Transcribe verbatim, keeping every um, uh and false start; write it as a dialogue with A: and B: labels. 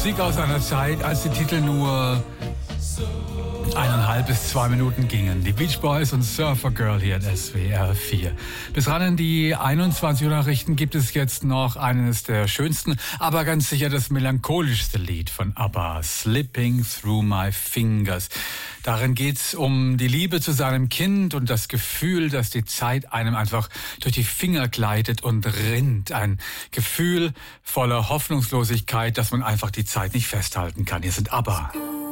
A: Musik aus einer Zeit, als die Titel nur eineinhalb bis zwei Minuten gingen. Die Beach Boys und Surfer Girl hier in S W R vier. Bis ran in die einundzwanzig Uhr Nachrichten gibt es jetzt noch eines der schönsten, aber ganz sicher das melancholischste Lied von ABBA, Slipping Through My Fingers. Darin geht's um die Liebe zu seinem Kind und das Gefühl, dass die Zeit einem einfach durch die Finger gleitet und rinnt. Ein Gefühl voller Hoffnungslosigkeit, dass man einfach die Zeit nicht festhalten kann. Hier sind ABBA.